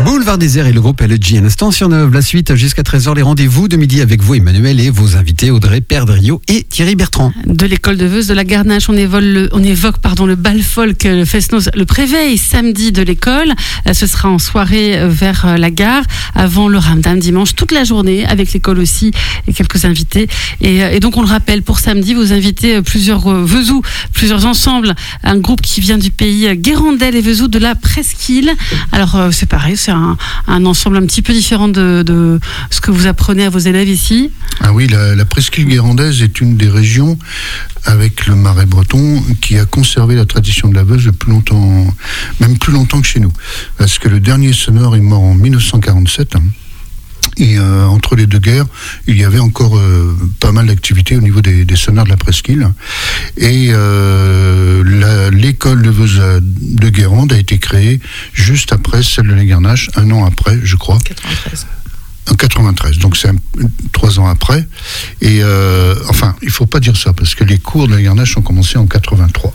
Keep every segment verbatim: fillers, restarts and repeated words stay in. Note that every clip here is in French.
Boulevard Désert et le groupe L G. Un instant sur Neuve. La suite jusqu'à treize heures. Les rendez-vous de midi avec vous, Emmanuel, et vos invités Audrey Perdriau et Thierry Bertrand. De l'école de Veuse de la Garnache, on évoque le, on évoque pardon, le bal folk, le Fest-Noz, le Préveil samedi de l'école. Ce sera en soirée vers la gare, avant le Ramdam dimanche, toute la journée, avec l'école aussi et quelques invités. Et, et donc on le rappelle, pour samedi, vous invitez plusieurs euh, Vesoux, plusieurs ensembles, un groupe qui vient du pays Guérandel et Vesoux de la Presqu'île. Alors euh, c'est pareil, c'est un, un ensemble un petit peu différent de, de ce que vous apprenez à vos élèves ici. Ah oui, la, la Presqu'île guérandaise est une des régions avec le Marais breton qui a conservé la tradition de la Veuse plus longtemps, même plus longtemps que chez nous. Parce que le dernier sonneur est mort en dix-neuf cent quarante-sept. Hein. Et euh, entre les deux guerres, il y avait encore euh, pas mal d'activités au niveau des, des sonneurs de la Presqu'île. Et euh, la, l'école de Veuse de Guérande a été créée juste après celle de la Garnache, un an après, je crois. quatre-vingt-treize. En quatre-vingt-treize, donc c'est un, trois ans après. Et euh, enfin, il ne faut pas dire ça, parce que les cours de la Garnache ont commencé en quatre-vingt-trois.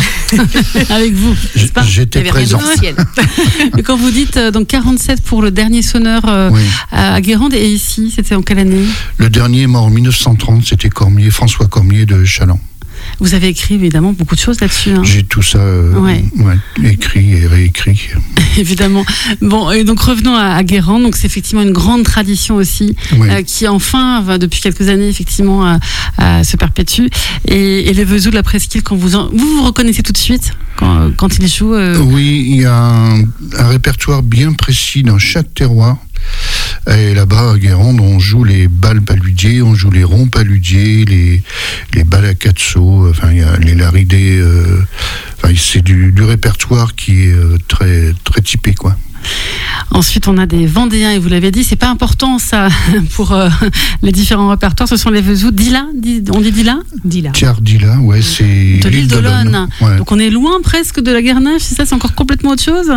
Avec vous, n'est-ce pas ? J'étais présent. Mais quand vous dites euh, donc quarante-sept pour le dernier sonneur euh, oui. à Guérande, et ici, c'était en quelle année ? Le dernier est mort en dix-neuf cent trente, c'était Cormier, François Cormier de Chaland. Vous avez écrit évidemment beaucoup de choses là-dessus. Hein. J'ai tout ça euh, ouais. Ouais, écrit et réécrit. Évidemment. Bon, et donc revenons à, à Guérande. Donc c'est effectivement une grande tradition aussi, oui. euh, qui enfin, va, depuis quelques années, effectivement, euh, euh, se perpétue. Et, et les Vesoux de la Presqu'île, quand vous, en, vous vous reconnaissez tout de suite quand, quand ils jouent. Euh... Oui, il y a un, un répertoire bien précis dans chaque terroir. Et là-bas, à Guérande, on joue les bals paludiers, on joue les ronds paludiers, les, les bals à quatre sauts, enfin, il y a les laridés. Euh, enfin, c'est du, du répertoire qui est euh, très, très typé, quoi. Ensuite, on a des Vendéens, et vous l'avez dit, c'est pas important ça pour euh, les différents répertoires. Ce sont les Vesoux d'Ila, on dit d'Ila D'Ila. Tiers d'Ila, ouais, c'est de l'île d'Olonne. Ouais. Donc on est loin presque de la Garnache, c'est ça, c'est encore complètement autre chose.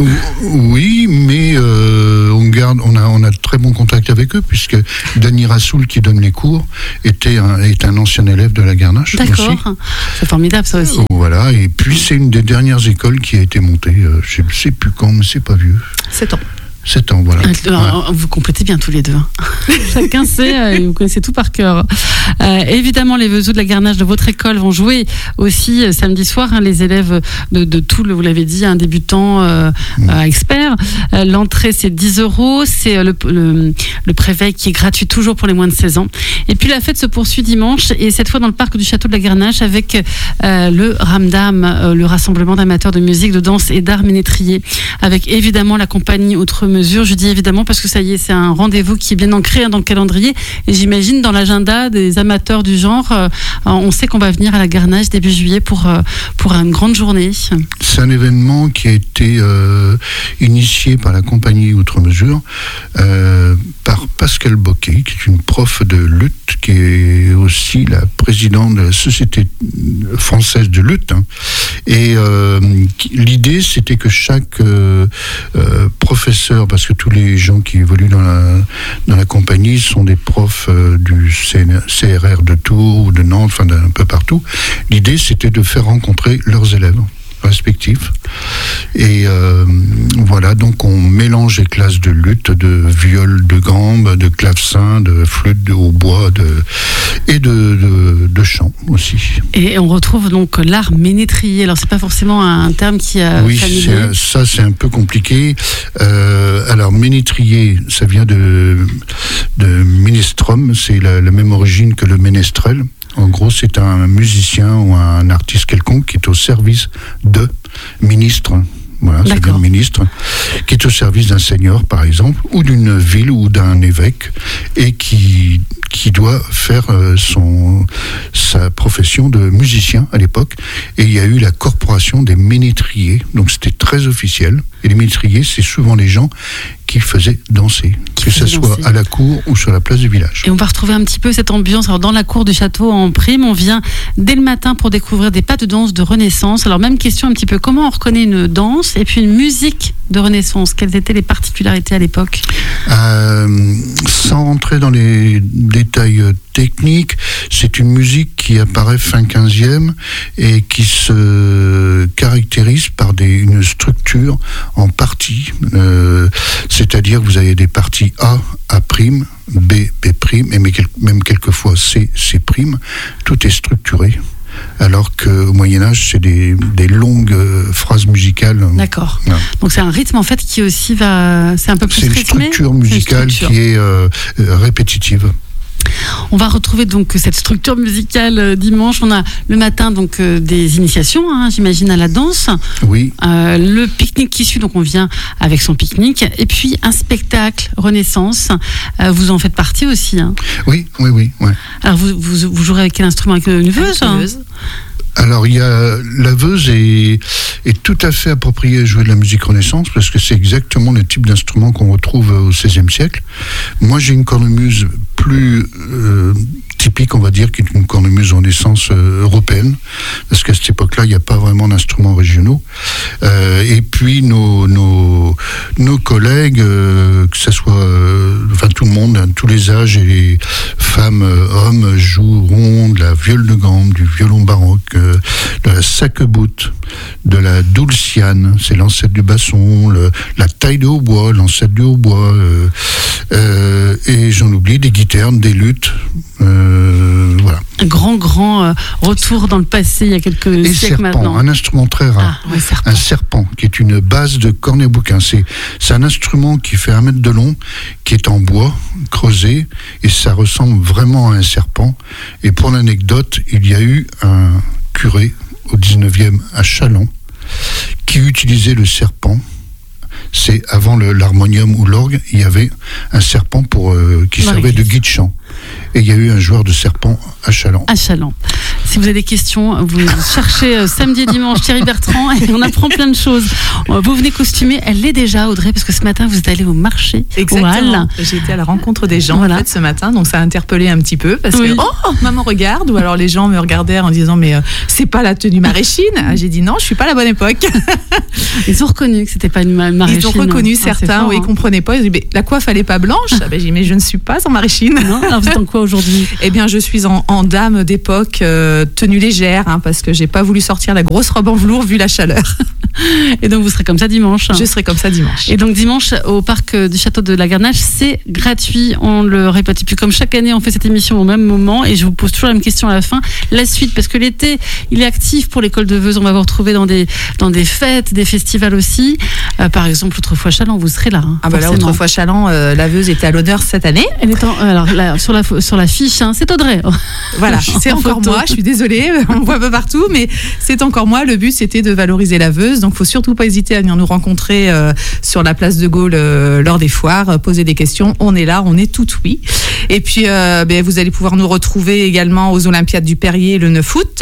Oui, mais euh, on garde, on a, on a de très bons contacts avec eux, puisque Dany Rassoul, qui donne les cours, était un, est un ancien élève de la Garnache. D'accord, aussi. C'est formidable ça aussi. Voilà, et puis c'est une des dernières écoles qui a été montée, euh, je ne sais plus quand, mais c'est pas vieux. sept ans. sept ans, voilà. Alors, ouais. Vous complétez bien tous les deux. Chacun sait, euh, vous connaissez tout par cœur. Euh, évidemment, les Vesoux de la Garnache de votre école vont jouer aussi euh, samedi soir. Hein, les élèves de, de tout, vous l'avez dit, un débutant euh, mmh. euh, expert. Euh, l'entrée, c'est dix euros. C'est euh, le, le, le Préveil qui est gratuit toujours pour les moins de seize ans. Et puis la fête se poursuit dimanche, et cette fois dans le parc du château de la Garnache avec euh, le Ramdam, euh, le rassemblement d'amateurs de musique, de danse et d'art ménétrier, avec évidemment la compagnie Outre Mesure. Je dis évidemment parce que ça y est, c'est un rendez-vous qui est bien ancré hein, dans le calendrier, et j'imagine dans l'agenda des amateurs du genre, euh, on sait qu'on va venir à la Garnache début juillet pour, euh, pour une grande journée. C'est un événement qui a été euh, initié par la compagnie Outre Mesure, euh, par Pascal Boquet, qui est une prof de lutte, qui est aussi la présidente de la Société française de lutte. Hein. Et euh, l'idée, c'était que chaque euh, euh, professeur, parce que tous les gens qui évoluent dans la, dans la compagnie sont des profs euh, du C R R de Tours ou de Nantes, enfin d'un peu partout. L'idée, c'était de faire rencontrer leurs élèves respectifs. Et euh, voilà, donc on mélange les classes de lutte, de viol, de gambe, de clavecin, de flûte, de hautbois, de, et de, de, de chant aussi. Et on retrouve donc l'art ménétrier. Alors c'est pas forcément un terme qui a oui, familier. C'est, ça c'est un peu compliqué. Euh, alors ménétrier, ça vient de, de ménestrum, c'est la, la même origine que le ménestrel. En gros, c'est un musicien ou un artiste quelconque qui est au service de ministre. Voilà, c'est bien le ministre, qui est au service d'un seigneur, par exemple, ou d'une ville ou d'un évêque, et qui, qui doit faire euh, son, sa profession de musicien à l'époque. Et il y a eu la corporation des ménétriers, donc c'était très officiel. Et les ménétriers, c'est souvent les gens qui faisaient danser, qui que ce soit danser. À la cour ou sur la place du village. Et on va retrouver un petit peu cette ambiance. Alors, dans la cour du château en prime, on vient dès le matin pour découvrir des pas de danse de Renaissance. Alors, même question un petit peu, comment on reconnaît une danse et puis une musique de Renaissance? Quelles étaient les particularités à l'époque? euh, Sans rentrer dans les détails techniques, c'est une musique qui apparaît fin quinzième et qui se caractérise par des, une structure en partie. Euh, C'est-à-dire que vous avez des parties A, A', B, B', et même quelquefois C, C'. Tout est structuré. Alors qu'au Moyen-Âge, c'est des, des longues euh, phrases musicales. D'accord. Ouais. Donc c'est un rythme en fait qui aussi va. C'est un peu plus c'est rythmé. Une structure musicale c'est une structure. qui est euh, euh, répétitive. On va retrouver donc cette structure musicale euh, dimanche. On a le matin donc euh, des initiations, hein, j'imagine, à la danse. Oui. Euh, le pique-nique qui suit, donc on vient avec son pique-nique. Et puis un spectacle Renaissance. Euh, vous en faites partie aussi. Hein. Oui, oui, oui. Ouais. Alors vous, vous, vous jouerez avec quel instrument? Avec une veuse, hein? Alors, il y a, la veuse est, est tout à fait appropriée à jouer de la musique Renaissance parce que c'est exactement le type d'instrument qu'on retrouve au seizième siècle. Moi, j'ai une cornemuse plus euh, typique, on va dire, qui est une cornemuse Renaissance euh, européenne, parce qu'à cette époque-là, il n'y a pas vraiment d'instruments régionaux. Euh, et puis, nos, nos, nos collègues, euh, que ce soit, euh, enfin tout le monde, hein, tous les âges, et les femmes, euh, hommes, joueront de la viole de gambe, du violon baroque, euh, de la saqueboute, de la dulciane, c'est l'ancêtre du basson, le, la taille de hautbois, l'ancêtre du hautbois, euh, euh, et j'en oublie, des guitares, des luttes, euh, voilà. Un grand, grand euh, retour dans le passé il y a quelques et siècles serpent, maintenant. Un instrument très rare. Ah, ouais, serpent. Un serpent, qui est une base de cornet-bouquin. C'est, c'est un instrument qui fait un mètre de long, qui est en bois, creusé, et ça ressemble vraiment à un serpent. Et pour l'anecdote, il y a eu un curé au dix-neuvième à Châlons qui utilisait le serpent. C'est avant le, l'harmonium ou l'orgue, il y avait un serpent pour, euh, qui Dans servait l'église. de guide chant. Et il y a eu un joueur de serpent à Châlons. À Châlons. Si vous avez des questions, vous cherchez euh, samedi et dimanche Thierry Bertrand et on apprend plein de choses. Euh, Vous venez costumer, elle l'est déjà, Audrey, parce que ce matin vous êtes allée au marché, Exactement. au Halles. J'ai été à la rencontre des gens Voilà. en fait, ce matin, donc ça a interpellé un petit peu parce Oui. que oh maman regarde, ou alors les gens me regardaient en disant mais euh, c'est pas la tenue maraîchine. Ah, j'ai dit non, je suis pas à la bonne époque. Ils ont reconnu que c'était pas une ma- maraîchine. Ils ont reconnu Ah, c'est certains, fort, oui, ils hein. comprenaient pas. Ils disaient mais la coiffe elle est pas blanche. Ah, ben, j'ai dit mais je ne suis pas en maraîchine. Non, alors vous êtes en quoi aujourd'hui? Eh bien, je suis en, en dame d'époque, euh, tenue légère, hein, parce que j'ai pas voulu sortir la grosse robe en velours vu la chaleur. Et donc vous serez comme ça dimanche. Je serai comme ça dimanche. Et donc dimanche au parc du château de la Garnache, c'est gratuit, on le répète. Et puis comme chaque année, on fait cette émission au même moment et je vous pose toujours la même question à la fin. La suite, parce que l'été, il est actif pour l'école de Veuze. On va vous retrouver dans des, dans des fêtes, des festivals aussi. Euh, par exemple, autrefois Châlons, vous serez là. Hein, Ah bah là, forcément. autrefois Châlons, euh, la Veuse était à l'honneur cette année. Elle est en- alors là, sur la pho- sur la fiche, hein, c'est Audrey. Voilà, c'est En encore photo. moi, je suis désolée, on me voit un peu partout, mais c'est encore moi. Le but, c'était de valoriser la Veuse, donc faut surtout pas hésiter à venir nous rencontrer euh, sur la place de Gaulle euh, lors des foires, euh, poser des questions, on est là, on est tout oui. Et puis, euh, ben, vous allez pouvoir nous retrouver également aux Olympiades du Perrier le neuf août.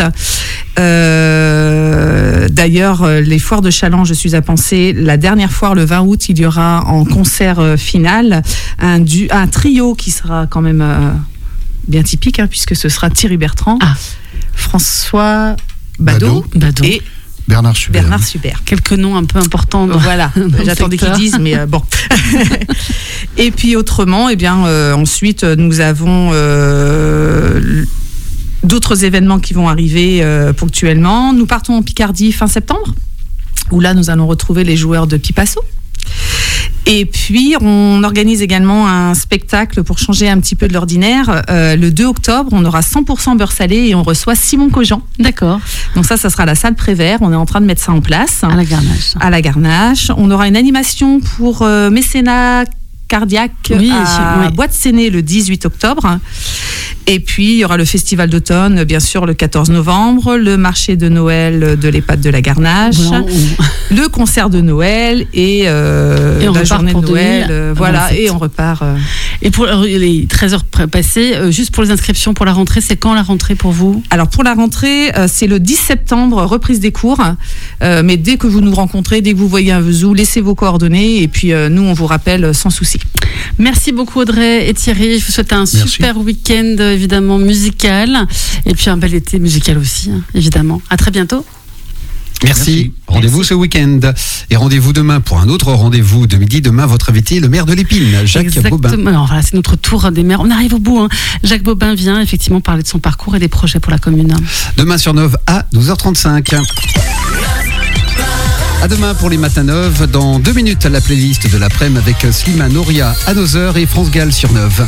Euh, d'ailleurs, euh, les foires de Châlons, je suis à penser, la dernière foire, le vingt août, il y aura en concert euh, final un, du, un trio qui sera quand même... Euh, bien typique, hein, puisque ce sera Thierry Bertrand, Ah. François Badaud, Badaud. et Bernard Subert. Bernard Subert. Quelques noms un peu importants. dans- Voilà, dans le j'attendais qu'ils secteur. disent, mais euh, bon. Et puis autrement, eh bien, euh, ensuite, nous avons euh, d'autres événements qui vont arriver euh, ponctuellement. Nous partons en Picardie fin septembre, où là, nous allons retrouver les joueurs de Pipasso. Et puis, on organise également un spectacle pour changer un petit peu de l'ordinaire. Euh, le deux octobre, on aura cent pour cent beurre salé et on reçoit Simon Cogent. D'accord. Donc ça, ça sera la salle Prévert. On est en train de mettre ça en place. À la Garnache. À la Garnache. On aura une animation pour euh, mécénat cardiaque Oui, à oui. Boîte-Séné le dix-huit octobre. Et puis, il y aura le festival d'automne, bien sûr, le quatorze novembre, le marché de Noël de l'EHPAD de la Garnache, Voilà, on- le concert de Noël et, euh, Et on la repart journée de pour Noël. deux mille euh, voilà, vingt-sept. et on repart. euh. Et pour euh, les treize heures pré- passées, euh, juste pour les inscriptions pour la rentrée, c'est quand la rentrée pour vous? Alors, pour la rentrée, euh, c'est le dix septembre, reprise des cours. Euh, mais dès que vous nous rencontrez, dès que vous voyez un Vesoul, laissez vos coordonnées et puis euh, nous, on vous rappelle sans souci. Merci beaucoup Audrey et Thierry. Je vous souhaite un Merci. super week-end évidemment musical et puis un bel été musical aussi, hein, évidemment. À très bientôt. Merci. Merci. Rendez-vous Merci. ce week-end. Et rendez-vous demain pour un autre rendez-vous de midi. Demain, votre invité, le maire de l'Épine, Jacques Exactement. Bobin. Alors, voilà, c'est notre tour des maires. On arrive au bout. Hein. Jacques Bobin vient effectivement parler de son parcours et des projets pour la commune. Demain sur Nove à douze heures trente-cinq. À demain pour les matins Neuve. Dans deux minutes, la playlist de l'après-midi avec Slimane, Noria, Another et France Gall sur Neuve.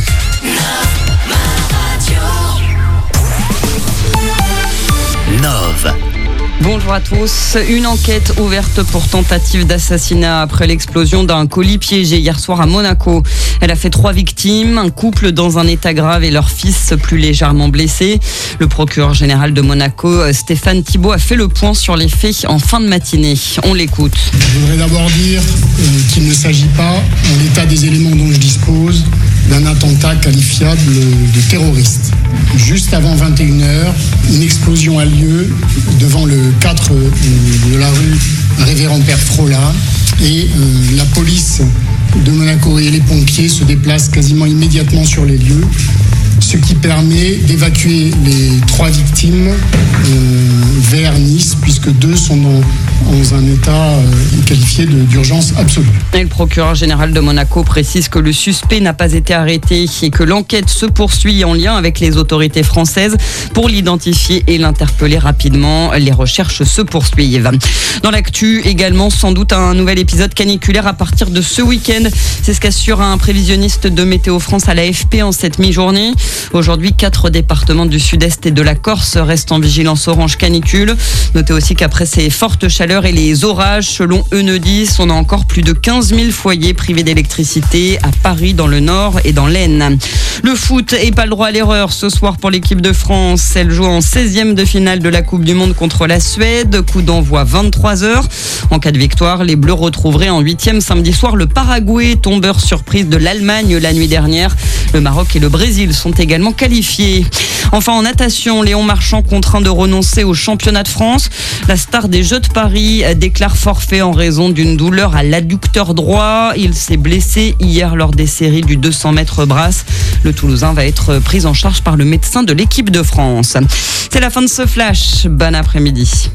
Neuve. Bonjour à tous. Une enquête ouverte pour tentative d'assassinat après l'explosion d'un colis piégé hier soir à Monaco. Elle a fait trois victimes, un couple dans un état grave et leur fils plus légèrement blessé. Le procureur général de Monaco, Stéphane Thibault, a fait le point sur les faits en fin de matinée. On l'écoute. Je voudrais d'abord dire euh, qu'il ne s'agit pas, en l'état des éléments dont je dispose, d'un attentat qualifiable de terroriste. Juste avant vingt et une heures, une explosion a lieu devant le quatre de la rue Révérend Père Frola et euh, la police de Monaco et les pompiers se déplacent quasiment immédiatement sur les lieux, ce qui permet d'évacuer les trois victimes euh, vers Nice, puisque deux sont dans, dans un état euh, qualifié de, d'urgence absolue. Et le procureur général de Monaco précise que le suspect n'a pas été arrêté et que l'enquête se poursuit en lien avec les autorités françaises pour l'identifier et l'interpeller rapidement. Les recherches se poursuivent. Dans l'actu également, sans doute un nouvel épisode caniculaire à partir de ce week-end. C'est ce qu'assure un prévisionniste de Météo France à l'A F P en cette mi-journée. Aujourd'hui, quatre départements du sud-est et de la Corse restent en vigilance orange canicule. Notez aussi qu'après ces fortes chaleurs et les orages, selon Enedis, on a encore plus de quinze mille foyers privés d'électricité à Paris, dans le Nord et dans l'Aisne. Le foot et pas le droit à l'erreur ce soir pour l'équipe de France. Elle joue en seizième de finale de la Coupe du Monde contre la Suède. Coup d'envoi vingt-trois heures. En cas de victoire, les Bleus retrouveraient en huitième samedi soir le Paraguay, tombeur surprise de l'Allemagne la nuit dernière. Le Maroc et le Brésil sont également qualifiés. Enfin, en natation, Léon Marchand contraint de renoncer au championnat de France. La star des Jeux de Paris déclare forfait en raison d'une douleur à l'adducteur droit. Il s'est blessé hier lors des séries du deux cents mètres brasse. Le Toulousain va être pris en charge par le médecin de l'équipe de France. C'est la fin de ce flash. Bon après-midi.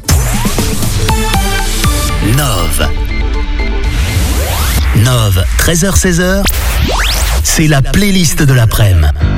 Neuve. Neuve, treize heures seize heures. C'est la playlist de l'après-midi.